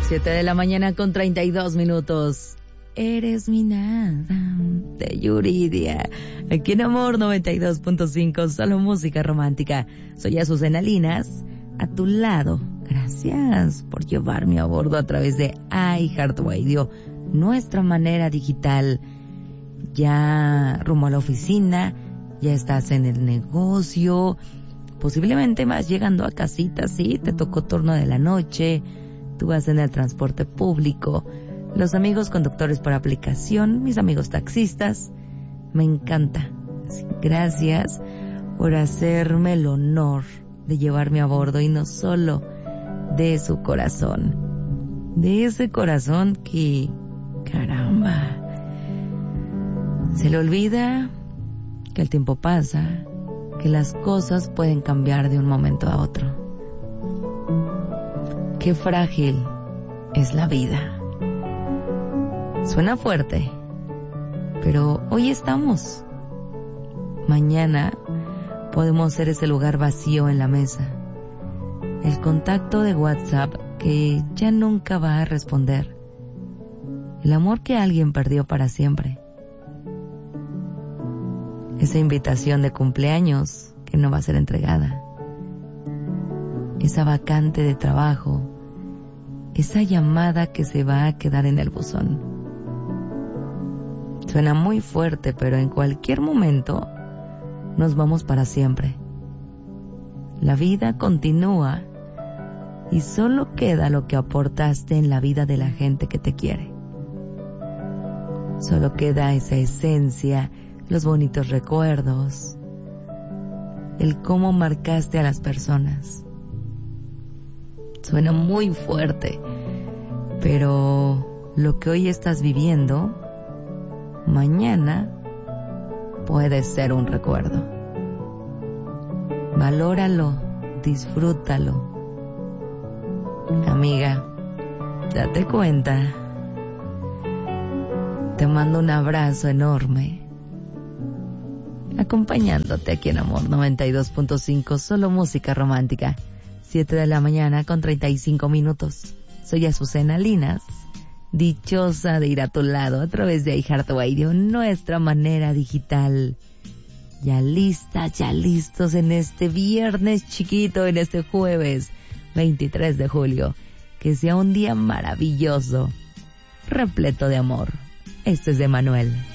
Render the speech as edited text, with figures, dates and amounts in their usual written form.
7 de la mañana con 32 minutos. Eres mi nada, de Yuridia. Aquí en Amor 92.5, solo música romántica. Soy Azucena Linas, a tu lado. Gracias por llevarme a bordo a través de iHeartRadio, nuestra manera digital. Ya rumbo a la oficina, ya estás en el negocio, posiblemente vas llegando a casita, sí, te tocó turno de la noche, tú vas en el transporte público, los amigos conductores por aplicación, mis amigos taxistas, me encanta. Gracias por hacerme el honor de llevarme a bordo, y no solo de su corazón, de ese corazón que, caramba, se le olvida que el tiempo pasa, que las cosas pueden cambiar de un momento a otro. Qué frágil es la vida. Suena fuerte, pero hoy estamos. Mañana podemos ser ese lugar vacío en la mesa, el contacto de WhatsApp que ya nunca va a responder, el amor que alguien perdió para siempre, esa invitación de cumpleaños que no va a ser entregada, esa vacante de trabajo, esa llamada que se va a quedar en el buzón. Suena muy fuerte, pero en cualquier momento nos vamos para siempre. La vida continúa y solo queda lo que aportaste en la vida de la gente que te quiere. Solo queda esa esencia, los bonitos recuerdos, el cómo marcaste a las personas. Suena muy fuerte, pero lo que hoy estás viviendo, mañana puede ser un recuerdo. Valóralo, disfrútalo. Amiga, date cuenta. Te mando un abrazo enorme, acompañándote aquí en Amor 92.5, solo música romántica. 7 de la mañana con 35 minutos. Soy Azucena Linas, dichosa de ir a tu lado a través de iHeartRadio, nuestra manera digital. Ya listas, ya listos en este viernes chiquito, en este jueves 23 de julio. Que sea un día maravilloso, repleto de amor. Este es de Manuel.